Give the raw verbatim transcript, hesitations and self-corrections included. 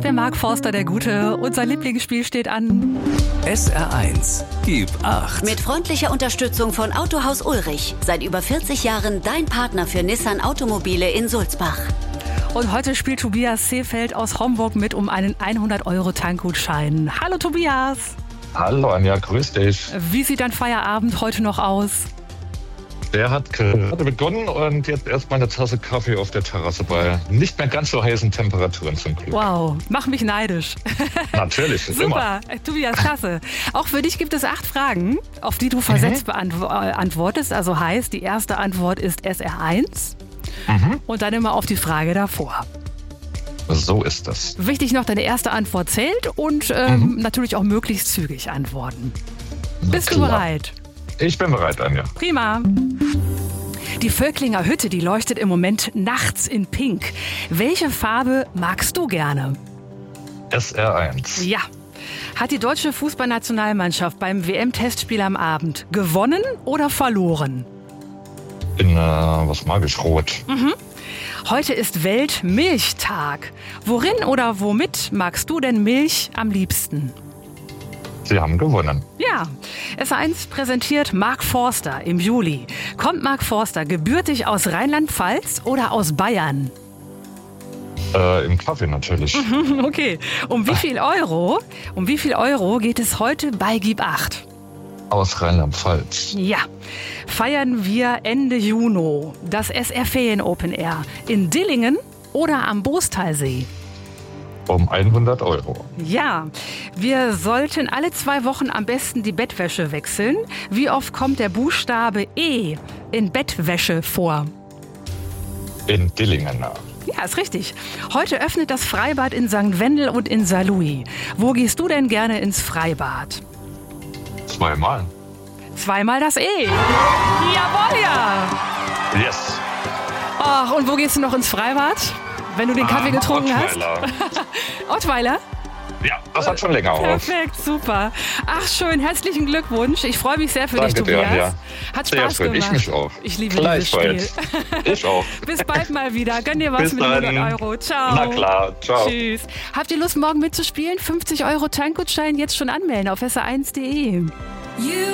der Mark Forster, der Gute. Unser Lieblingsspiel steht an. S R eins, gib acht. Mit freundlicher Unterstützung von Autohaus Ulrich. Seit über vierzig Jahren dein Partner für Nissan Automobile in Sulzbach. Und heute spielt Tobias Seefeld aus Homburg mit um einen hundert Euro Tankgutschein. Hallo Tobias. Hallo Anja, grüß dich. Wie sieht dein Feierabend heute noch aus? Der hat gerade begonnen und jetzt erstmal eine Tasse Kaffee auf der Terrasse bei nicht mehr ganz so heißen Temperaturen zum Glück. Wow, mach mich neidisch. Natürlich, ist Super, immer. Tobias, klasse. Auch für dich gibt es acht Fragen, auf die du versetzt mhm. beantwortest. Also heißt, die erste Antwort ist S R eins mhm. und dann immer auf die Frage davor. So ist das. Wichtig noch, deine erste Antwort zählt und ähm, mhm. natürlich auch möglichst zügig antworten. Bist du bereit? Ich bin bereit, Anja. Prima. Die Völklinger Hütte, die leuchtet im Moment nachts in Pink. Welche Farbe magst du gerne? S R eins. Ja. Hat die deutsche Fußballnationalmannschaft beim W M-Testspiel am Abend gewonnen oder verloren? In, äh, was mag ich, rot. Mhm. Heute ist Weltmilchtag. Worin oder womit magst du denn Milch am liebsten? Sie haben gewonnen. Ja, S R eins präsentiert Mark Forster im Juli. Kommt Mark Forster gebürtig aus Rheinland-Pfalz oder aus Bayern? Äh, im Kaffee natürlich. Okay. Um wie viel Euro, um wie viel Euro geht es heute bei Gib acht? Aus Rheinland-Pfalz. Ja. Feiern wir Ende Juni das S R Ferien Open Air in Dillingen oder am Boostalsee? Um hundert Euro. Ja, wir sollten alle zwei Wochen am besten die Bettwäsche wechseln. Wie oft kommt der Buchstabe E in Bettwäsche vor? In Dillingen. Ja, ist richtig. Heute öffnet das Freibad in Sankt Wendel und in Saarlouis. Wo gehst du denn gerne ins Freibad? Zweimal. Zweimal das E. Jawohl, ja. Yes. Ach, und wo gehst du noch ins Freibad? Wenn du den Kaffee ah, getrunken Ottweiler. hast? Ottweiler? Ja, das hat schon länger aus. Perfekt, super. Ach schön, herzlichen Glückwunsch. Ich freue mich sehr für Danke dich, Tobias. Dir, ja. Hat sehr Spaß schön. gemacht. Ich mich auch. Ich liebe dieses Spiel. Ich auch. Bis bald mal wieder. Gönn dir was Bis mit dann. hundert Euro. Ciao. Na klar, ciao. Tschüss. Habt ihr Lust, morgen mitzuspielen? fünfzig Euro Tankgutschein jetzt schon anmelden auf S R eins punkt de.